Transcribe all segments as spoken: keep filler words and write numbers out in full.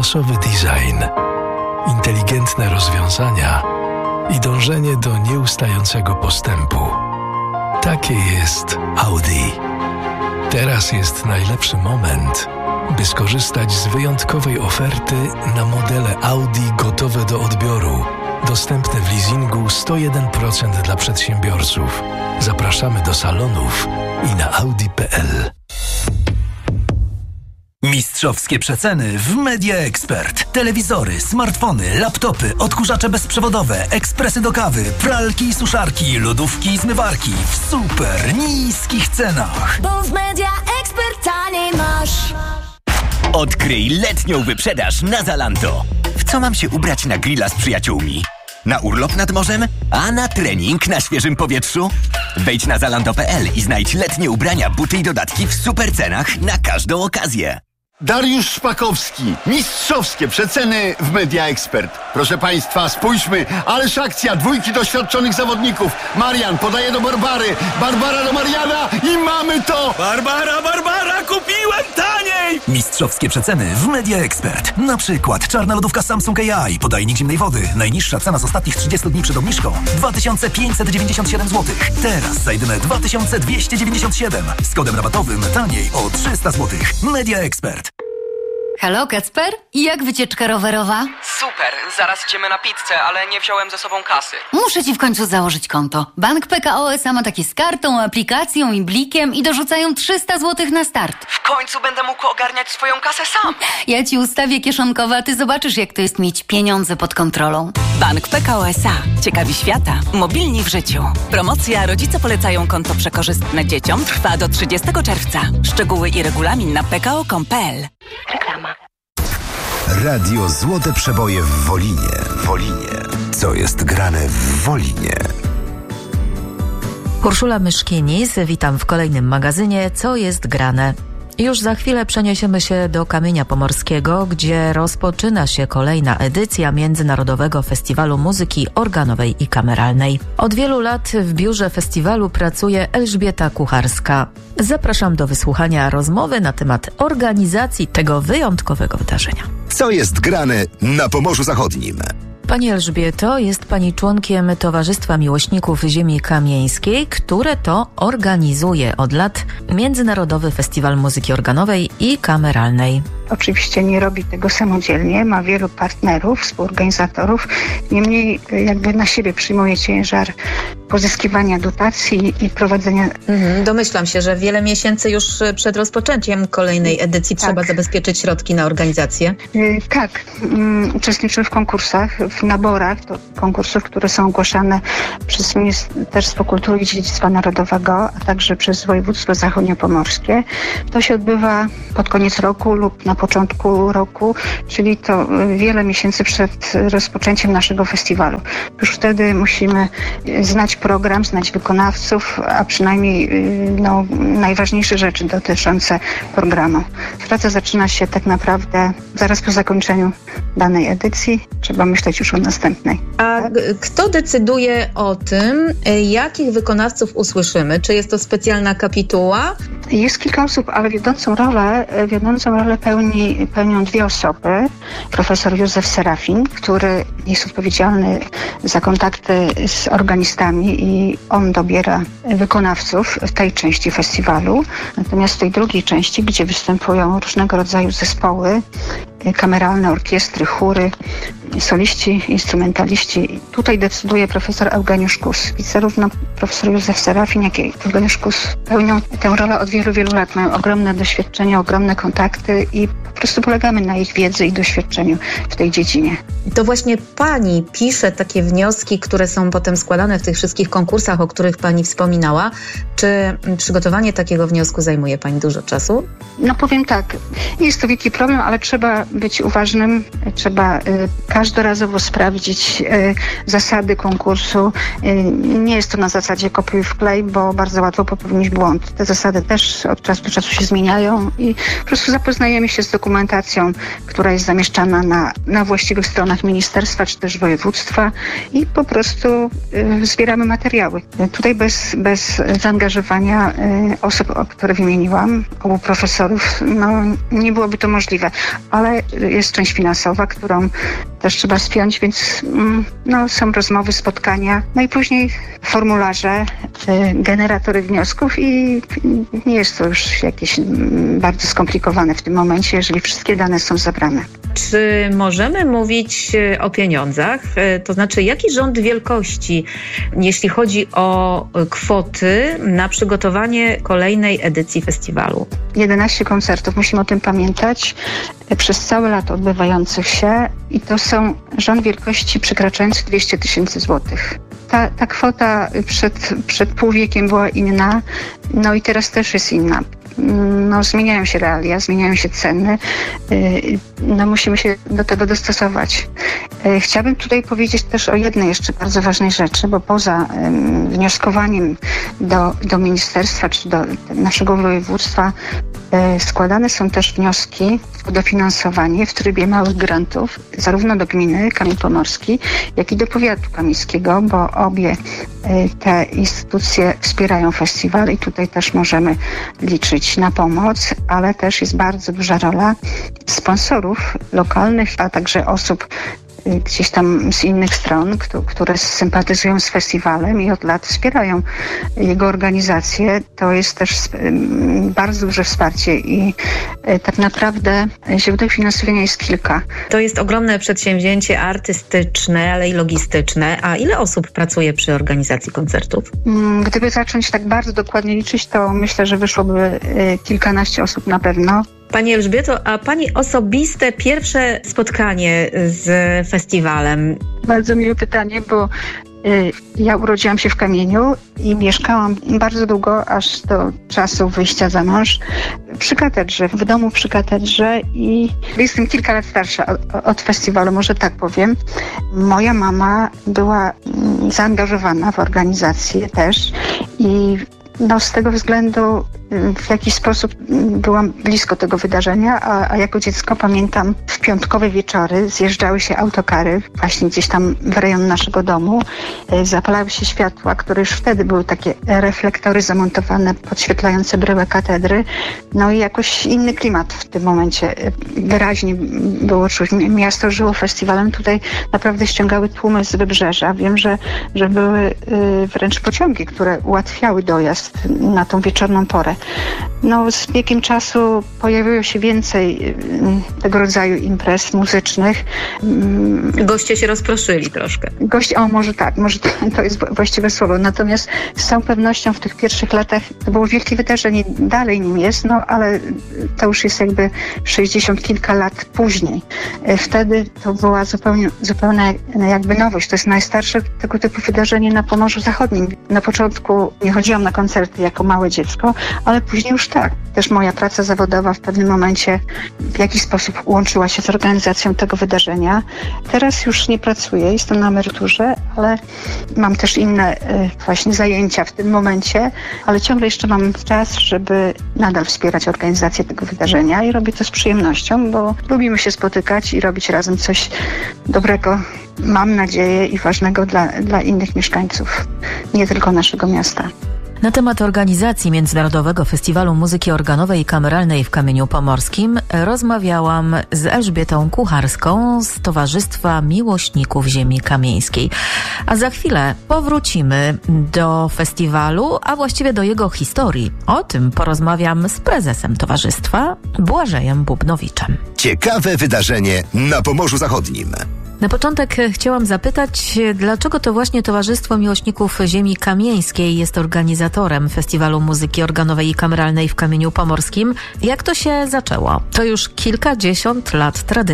losowy design, inteligentne rozwiązania i dążenie do nieustającego postępu. Takie jest Audi. Teraz jest najlepszy moment, by skorzystać z wyjątkowej oferty na modele Audi gotowe do odbioru. Dostępne w leasingu sto jeden procent dla przedsiębiorców. Zapraszamy do salonów i na audi kropka p l. Mistrzowskie przeceny w Media Expert. Telewizory, smartfony, laptopy, odkurzacze bezprzewodowe, ekspresy do kawy, pralki i suszarki, lodówki i zmywarki w super niskich cenach. Bo w Media Expert taniej masz. Odkryj letnią wyprzedaż na Zalando. W co mam się ubrać na grilla z przyjaciółmi? Na urlop nad morzem? A na trening na świeżym powietrzu? Wejdź na zalando kropka p l i znajdź letnie ubrania, buty i dodatki w super cenach na każdą okazję. Dariusz Szpakowski. Mistrzowskie przeceny w Media Expert. Proszę Państwa, spójrzmy. Ależ akcja. Dwójki doświadczonych zawodników. Marian podaje do Barbary. Barbara do Mariana i mamy to! Barbara, Barbara, kupiłem taniej! Mistrzowskie przeceny w Media Expert. Na przykład czarna lodówka Samsung A I, podajnik zimnej wody. Najniższa cena z ostatnich trzydziestu dni przed obniżką dwa tysiące pięćset dziewięćdziesiąt siedem złotych. Teraz za jedyne dwa tysiące dwieście dziewięćdziesiąt siedem. Z kodem rabatowym taniej o trzysta złotych. Media Expert. Halo, Kacper? Jak wycieczka rowerowa? Super, zaraz idziemy na pizzę, ale nie wziąłem ze sobą kasy. Muszę ci w końcu założyć konto. Bank P K O S A ma takie z kartą, aplikacją i blikiem i dorzucają trzysta złotych na start. W końcu będę mógł ogarniać swoją kasę sam. Ja ci ustawię kieszonkowe, a ty zobaczysz, jak to jest mieć pieniądze pod kontrolą. Bank P K O S A. Ciekawi świata. Mobilni w życiu. Promocja Rodzice polecają konto przekorzystne dzieciom trwa do trzydziestego czerwca. Szczegóły i regulamin na p k o kropka com kropka p l. Reklama. Radio Złote Przeboje w Wolinie. Wolinie. Co jest grane w Wolinie? Urszula Myszkinis, witam w kolejnym magazynie Co jest grane. Już za chwilę przeniesiemy się do Kamienia Pomorskiego, gdzie rozpoczyna się kolejna edycja Międzynarodowego Festiwalu Muzyki Organowej i Kameralnej. Od wielu lat w biurze festiwalu pracuje Elżbieta Kucharska. Zapraszam do wysłuchania rozmowy na temat organizacji tego wyjątkowego wydarzenia. Co jest grane na Pomorzu Zachodnim? Pani Elżbieto, jest Pani członkiem Towarzystwa Miłośników Ziemi Kamieńskiej, które to organizuje od lat Międzynarodowy Festiwal Muzyki Organowej i Kameralnej. Oczywiście nie robi tego samodzielnie, ma wielu partnerów, współorganizatorów, niemniej jakby na siebie przyjmuje ciężar pozyskiwania dotacji i prowadzenia... Mhm, domyślam się, że wiele miesięcy już przed rozpoczęciem kolejnej edycji tak. trzeba zabezpieczyć środki na organizację. Yy, tak, yy, uczestniczymy w konkursach, w naborach do konkursów, które są ogłaszane przez Ministerstwo Kultury i Dziedzictwa Narodowego, a także przez Województwo Zachodniopomorskie. To się odbywa pod koniec roku lub na początku roku, czyli to wiele miesięcy przed rozpoczęciem naszego festiwalu. Już wtedy musimy znać program, znać wykonawców, a przynajmniej no, najważniejsze rzeczy dotyczące programu. Praca zaczyna się tak naprawdę zaraz po zakończeniu danej edycji. Trzeba myśleć już o następnej. A kto decyduje o tym, jakich wykonawców usłyszymy? Czy jest to specjalna kapituła? Jest kilka osób, ale wiodącą rolę, wiodącą rolę pełni, pełnią dwie osoby. Profesor Józef Serafin, który jest odpowiedzialny za kontakty z organistami i on dobiera wykonawców w tej części festiwalu. Natomiast w tej drugiej części, gdzie występują różnego rodzaju zespoły, kameralne, orkiestry, chóry, soliści, instrumentaliści. Tutaj decyduje profesor Eugeniusz Kus. I zarówno profesor Józef Serafin, jak i Eugeniusz Kus pełnią tę rolę od wielu, wielu lat. Mają ogromne doświadczenie, ogromne kontakty i po prostu polegamy na ich wiedzy i doświadczeniu w tej dziedzinie. To właśnie Pani pisze takie wnioski, które są potem składane w tych wszystkich konkursach, o których Pani wspominała. Czy przygotowanie takiego wniosku zajmuje Pani dużo czasu? No powiem tak, nie jest to wielki problem, ale trzeba być uważnym, trzeba y, każdorazowo sprawdzić zasady konkursu. Nie jest to na zasadzie kopiuj wklej, bo bardzo łatwo popełnić błąd. Te zasady też od czasu do czasu się zmieniają i po prostu zapoznajemy się z dokumentacją, która jest zamieszczana na, na właściwych stronach ministerstwa czy też województwa i po prostu y, zbieramy materiały. Tutaj bez, bez zaangażowania y, osób, które wymieniłam, obu profesorów, no, nie byłoby to możliwe, ale jest część finansowa, którą też trzeba spiąć, więc no, są rozmowy, spotkania, no i później formularze, y, generatory wniosków i nie jest to już jakieś bardzo skomplikowane w tym momencie, jeżeli wszystkie dane są zabrane. Czy możemy mówić o pieniądzach? To znaczy, jaki rząd wielkości, jeśli chodzi o kwoty na przygotowanie kolejnej edycji festiwalu? jedenaście koncertów, musimy o tym pamiętać, przez całe lato odbywających się i to są rząd wielkości przekraczający dwieście tysięcy złotych. Ta, ta kwota przed, przed pół wiekiem była inna, no i teraz też jest inna. No, zmieniają się realia, zmieniają się ceny, no musimy się do tego dostosować. Chciałabym tutaj powiedzieć też o jednej jeszcze bardzo ważnej rzeczy, bo poza wnioskowaniem do, do ministerstwa czy do naszego województwa składane są też wnioski o dofinansowanie w trybie małych grantów, zarówno do gminy Kamień Pomorski, jak i do powiatu kamińskiego, bo obie te instytucje wspierają festiwal i tutaj też możemy liczyć na pomoc, ale też jest bardzo duża rola sponsorów lokalnych, a także osób gdzieś tam z innych stron, które sympatyzują z festiwalem i od lat wspierają jego organizację. To jest też bardzo duże wsparcie i tak naprawdę źródeł finansowania jest kilka. To jest ogromne przedsięwzięcie artystyczne, ale i logistyczne. A ile osób pracuje przy organizacji koncertów? Gdyby zacząć tak bardzo dokładnie liczyć, to myślę, że wyszłoby kilkanaście osób na pewno. Pani Elżbieto, a Pani osobiste pierwsze spotkanie z festiwalem? Bardzo miłe pytanie, bo y, ja urodziłam się w Kamieniu i mieszkałam bardzo długo, aż do czasu wyjścia za mąż, przy katedrze, w domu przy katedrze i jestem kilka lat starsza od, od festiwalu, może tak powiem. Moja mama była zaangażowana w organizację też i no, z tego względu w jakiś sposób byłam blisko tego wydarzenia, a, a jako dziecko pamiętam w piątkowe wieczory zjeżdżały się autokary właśnie gdzieś tam w rejon naszego domu, zapalały się światła, które już wtedy były takie reflektory zamontowane podświetlające bryłę katedry, no i jakoś inny klimat w tym momencie wyraźnie było czuć. Miasto żyło festiwalem, tutaj naprawdę ściągały tłumy z wybrzeża. Wiem, że, że były wręcz pociągi, które ułatwiały dojazd na tą wieczorną porę. No, z biegiem czasu pojawiło się więcej tego rodzaju imprez muzycznych. Goście się rozproszyli troszkę. Goście, o może tak, może to, to jest właściwe słowo. Natomiast z całą pewnością w tych pierwszych latach to było wielkie wydarzenie, dalej nim jest, no ale to już jest jakby sześćdziesiąt kilka lat później. Wtedy to była zupełnie, zupełna jakby nowość. To jest najstarsze tego typu wydarzenie na Pomorzu Zachodnim. Na początku nie chodziłam na koncerty jako małe dziecko, ale później już tak. Też moja praca zawodowa w pewnym momencie w jakiś sposób łączyła się z organizacją tego wydarzenia. Teraz już nie pracuję, jestem na emeryturze, ale mam też inne y, właśnie zajęcia w tym momencie, ale ciągle jeszcze mam czas, żeby nadal wspierać organizację tego wydarzenia i robię to z przyjemnością, bo lubimy się spotykać i robić razem coś dobrego, mam nadzieję, i ważnego dla, dla innych mieszkańców, nie tylko naszego miasta. Na temat organizacji Międzynarodowego Festiwalu Muzyki Organowej i Kameralnej w Kamieniu Pomorskim rozmawiałam z Elżbietą Kucharską z Towarzystwa Miłośników Ziemi Kamieńskiej. A za chwilę powrócimy do festiwalu, a właściwie do jego historii. O tym porozmawiam z prezesem towarzystwa, Błażejem Bubnowiczem. Ciekawe wydarzenie na Pomorzu Zachodnim. Na początek chciałam zapytać, dlaczego to właśnie Towarzystwo Miłośników Ziemi Kamieńskiej jest organizatorem Festiwalu Muzyki Organowej i Kameralnej w Kamieniu Pomorskim? Jak to się zaczęło? To już kilkadziesiąt lat tradycji.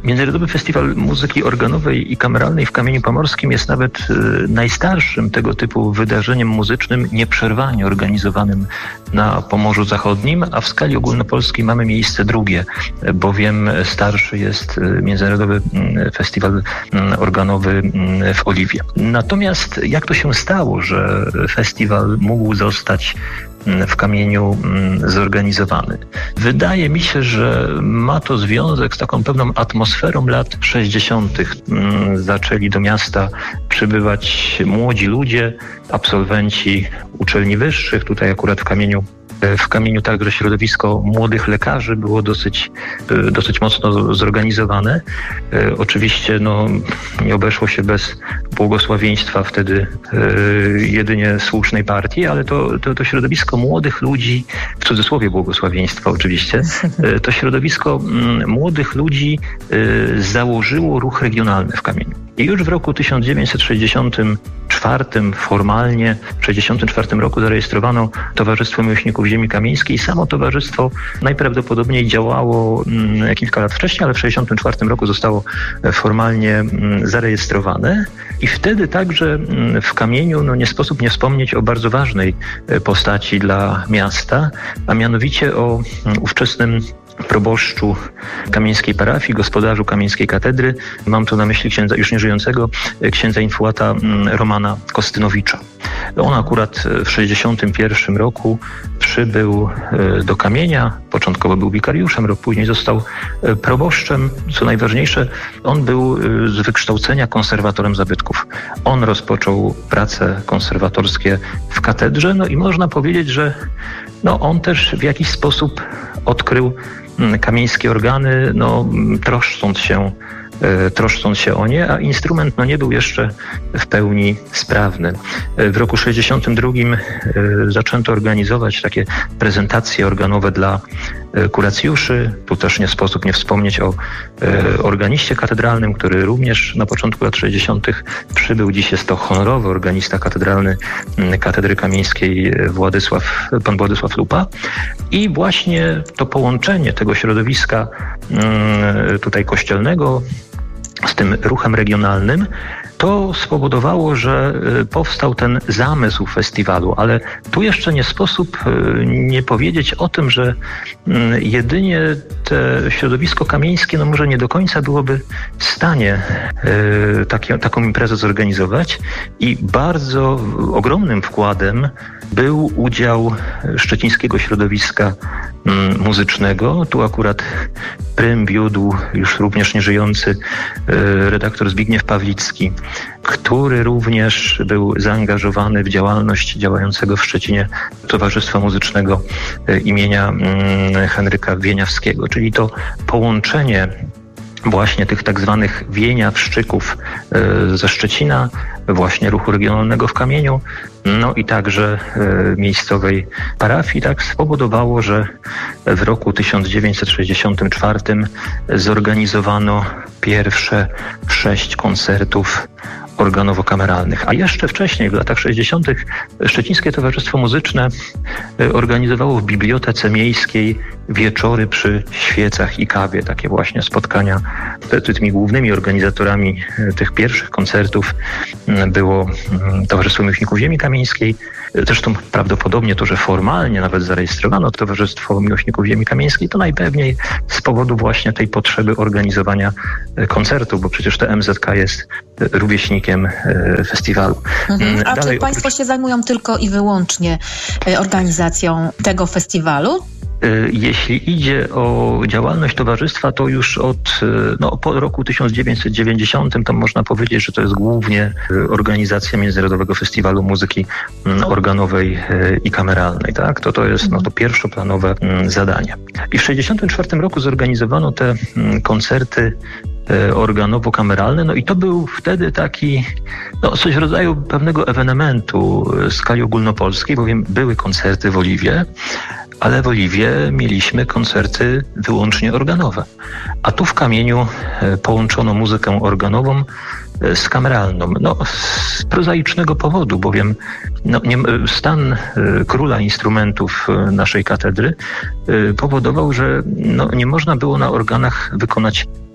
Międzynarodowy Festiwal Muzyki Organowej i Kameralnej w Kamieniu Pomorskim jest nawet y, najstarszym tego typu wydarzeniem muzycznym nieprzerwanie organizowanym na Pomorzu Zachodnim, a w skali ogólnopolskiej mamy miejsce drugie, bowiem starszy jest Międzynarodowy Festiwal Organowy w Oliwie. Natomiast jak to się stało, że festiwal mógł zostać w Kamieniu zorganizowany? Wydaje mi się, że ma to związek z taką pewną atmosferą lat sześćdziesiątych. Zaczęli do miasta przybywać młodzi ludzie, absolwenci uczelni wyższych. Tutaj akurat w Kamieniu W Kamieniu także środowisko młodych lekarzy było dosyć, dosyć mocno zorganizowane. Oczywiście no, nie obeszło się bez błogosławieństwa wtedy jedynie słusznej partii, ale to, to, to środowisko młodych ludzi, w cudzysłowie błogosławieństwa oczywiście, to środowisko młodych ludzi założyło ruch regionalny w Kamieniu. I już w roku tysiąc dziewięćset sześćdziesiątym czwartym formalnie, w tysiąc dziewięćset sześćdziesiątym czwartym roku zarejestrowano Towarzystwo Miłośników Ziemi Kamieńskiej. Samo towarzystwo najprawdopodobniej działało mm, kilka lat wcześniej, ale w tysiąc dziewięćset sześćdziesiątym czwartym roku zostało formalnie mm, zarejestrowane. I wtedy także mm, w Kamieniu no, nie sposób nie wspomnieć o bardzo ważnej postaci dla miasta, a mianowicie o mm, ówczesnym proboszczu kamieńskiej parafii, gospodarzu kamieńskiej katedry. Mam tu na myśli księdza już nieżyjącego, księdza infułata Romana Kostynowicza. On akurat w tysiąc dziewięćset sześćdziesiątym pierwszym roku przybył do Kamienia. Początkowo był wikariuszem, rok później został proboszczem. Co najważniejsze, on był z wykształcenia konserwatorem zabytków. On rozpoczął prace konserwatorskie w katedrze, no i można powiedzieć, że no, on też w jakiś sposób odkrył kamieńskie organy, no, troszcząc się, e, troszcząc się o nie, a instrument no, nie był jeszcze w pełni sprawny. W roku sześćdziesiątym drugim e, zaczęto organizować takie prezentacje organowe dla e, kuracjuszy. Tu też nie sposób nie wspomnieć o e, organiście katedralnym, który również na początku lat sześćdziesiątych przybył. Dziś jest to honorowy organista katedralny m, Katedry Kamieńskiej Władysław, pan Władysław Lupa. I właśnie to połączenie tego środowiska m, tutaj kościelnego z tym ruchem regionalnym, to spowodowało, że powstał ten zamysł festiwalu, ale tu jeszcze nie sposób nie powiedzieć o tym, że jedynie to środowisko kamieńskie no może nie do końca byłoby w stanie taki, taką imprezę zorganizować i bardzo ogromnym wkładem był udział szczecińskiego środowiska muzycznego. Tu akurat prym wiódł już również nieżyjący redaktor Zbigniew Pawlicki, który również był zaangażowany w działalność działającego w Szczecinie Towarzystwa Muzycznego imienia Henryka Wieniawskiego, czyli to połączenie właśnie tych tak zwanych wieniawszczyków ze Szczecina, właśnie ruchu regionalnego w Kamieniu, no i także e, miejscowej parafii, tak spowodowało, że w roku tysiąc dziewięćset sześćdziesiątym czwartym zorganizowano pierwsze sześć koncertów organowo-kameralnych. A jeszcze wcześniej, w latach sześćdziesiątych Szczecińskie Towarzystwo Muzyczne organizowało w Bibliotece Miejskiej wieczory przy świecach i kawie. Takie właśnie spotkania. Tymi głównymi organizatorami tych pierwszych koncertów było Towarzystwo Miłośników Ziemi Kamieńskiej. Zresztą prawdopodobnie to, że formalnie nawet zarejestrowano Towarzystwo Miłośników Ziemi Kamieńskiej, to najpewniej z powodu właśnie tej potrzeby organizowania koncertów, bo przecież T M Z K jest rówieśnikiem festiwalu. Mhm. A Dalej, czy Państwo oprócz... się zajmują tylko i wyłącznie organizacją tego festiwalu? Jeśli idzie o działalność towarzystwa, to już od no, po roku tysiąc dziewięćset dziewięćdziesiątym to można powiedzieć, że to jest głównie organizacja Międzynarodowego Festiwalu Muzyki Organowej i Kameralnej. Tak? To, to jest no, to pierwszoplanowe zadanie. I w sześćdziesiątym czwartym roku zorganizowano te koncerty organowo-kameralne, no i to był wtedy taki no, coś w rodzaju pewnego ewenementu w skali ogólnopolskiej, bowiem były koncerty w Oliwie, ale w Oliwie mieliśmy koncerty wyłącznie organowe. A tu w Kamieniu połączono muzykę organową z kameralną. No, z prozaicznego powodu, bowiem no, nie, stan króla instrumentów naszej katedry powodował, że no, nie można było na organach wykonać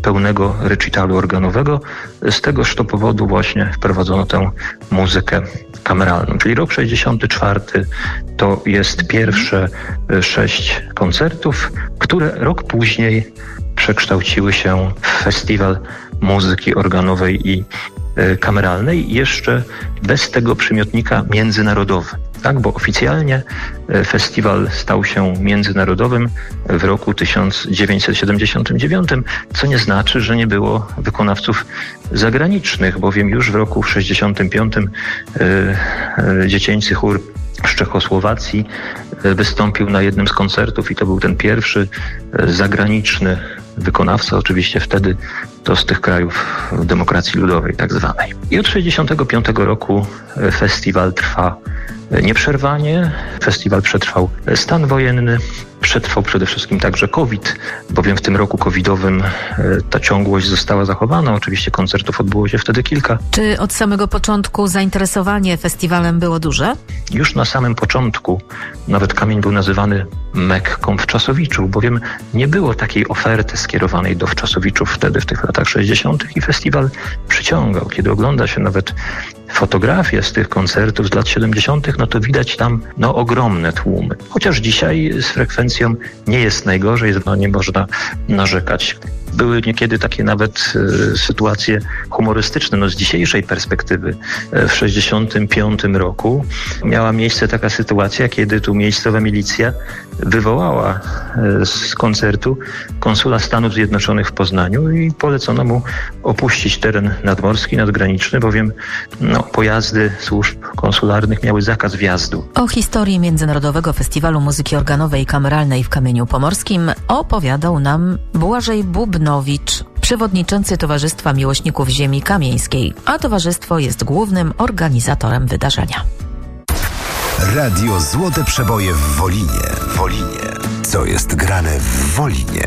pełnego recitalu organowego. Z tegoż to powodu właśnie wprowadzono tę muzykę kameralną. Czyli rok sześćdziesiąty czwarty to jest pierwsze sześć koncertów, które rok później przekształciły się w festiwal muzyki organowej i kameralnej, jeszcze bez tego przymiotnika międzynarodowy. Tak, bo oficjalnie festiwal stał się międzynarodowym w roku tysiąc dziewięćset siedemdziesiątym dziewiątym, co nie znaczy, że nie było wykonawców zagranicznych, bowiem już w roku sześćdziesiątym piątym y, y, dziecięcy chór z Czechosłowacji wystąpił na jednym z koncertów i to był ten pierwszy zagraniczny wykonawca, oczywiście wtedy to z tych krajów demokracji ludowej tak zwanej. I od sześćdziesiątego piątego roku festiwal trwa nieprzerwanie. Festiwal przetrwał stan wojenny, przetrwał przede wszystkim także COVID, bowiem w tym roku covidowym ta ciągłość została zachowana. Oczywiście koncertów odbyło się wtedy kilka. Czy od samego początku zainteresowanie festiwalem było duże? Już na samym początku nawet kamień był nazywany Mekką Wczasowiczów, bowiem nie było takiej oferty skierowanej do Wczasowiczów wtedy w tych latach sześćdziesiątych i festiwal przyciągał. Kiedy ogląda się nawet fotografie z tych koncertów z lat siedemdziesiątych, no to widać tam no, ogromne tłumy. Chociaż dzisiaj z frekwencją nie jest najgorzej, no, nie można narzekać. Były niekiedy takie nawet e, sytuacje humorystyczne. No, z dzisiejszej perspektywy e, w sześćdziesiątym piątym roku miała miejsce taka sytuacja, kiedy tu miejscowa milicja wywołała e, z koncertu konsula Stanów Zjednoczonych w Poznaniu i polecono mu opuścić teren nadmorski, nadgraniczny, bowiem no, pojazdy służb konsularnych miały zakaz wjazdu. O historii Międzynarodowego Festiwalu Muzyki Organowej i Kameralnej w Kamieniu Pomorskim opowiadał nam Błażej Bubnowicz, przewodniczący Towarzystwa Miłośników Ziemi Kamieńskiej, a towarzystwo jest głównym organizatorem wydarzenia. Radio Złote Przeboje w Wolinie. Wolinie. Co jest grane w Wolinie?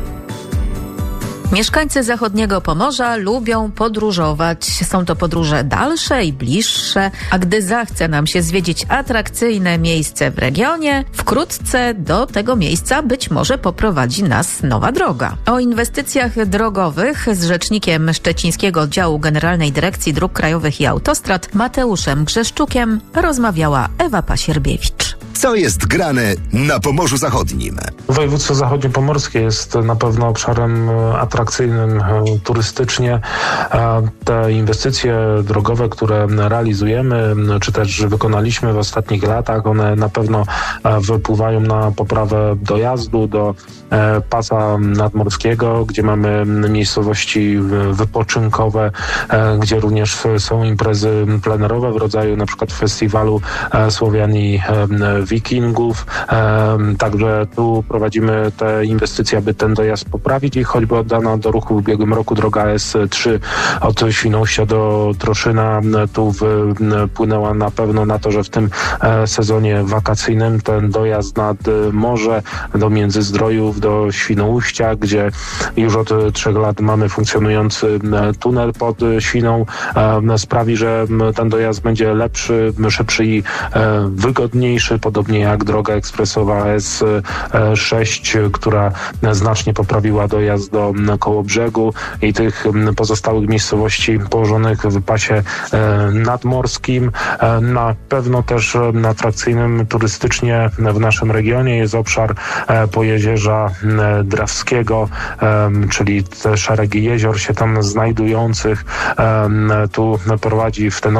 Mieszkańcy zachodniego Pomorza lubią podróżować. Są to podróże dalsze i bliższe, a gdy zachce nam się zwiedzić atrakcyjne miejsce w regionie, wkrótce do tego miejsca być może poprowadzi nas nowa droga. O inwestycjach drogowych z rzecznikiem Szczecińskiego Oddziału Generalnej Dyrekcji Dróg Krajowych i Autostrad Mateuszem Grzeszczukiem rozmawiała Ewa Pasierbiewicz. Co jest grane na Pomorzu Zachodnim? Województwo zachodniopomorskie jest na pewno obszarem atrakcyjnym turystycznie. Te inwestycje drogowe, które realizujemy, czy też wykonaliśmy w ostatnich latach, one na pewno wypływają na poprawę dojazdu do pasa nadmorskiego, gdzie mamy miejscowości wypoczynkowe, gdzie również są imprezy plenerowe w rodzaju na przykład festiwalu Słowiani Wikingów. Także tu prowadzimy te inwestycje, aby ten dojazd poprawić i choćby oddana do ruchu w ubiegłym roku droga S trzy od Świnoujścia do Troszyna tu wpłynęła na pewno na to, że w tym sezonie wakacyjnym ten dojazd nad morze do Międzyzdrojów, do Świnoujścia, gdzie już od trzech lat mamy funkcjonujący tunel pod Świną, sprawi, że ten dojazd będzie lepszy, szybszy i wygodniejszy, podobnie jak droga ekspresowa S sześć, która znacznie poprawiła dojazd do Kołobrzegu i tych pozostałych miejscowości położonych w pasie nadmorskim. Na pewno też atrakcyjnym turystycznie w naszym regionie jest obszar Pojezierza Drawskiego, czyli te szeregi jezior się tam znajdujących. Tu prowadzi w ten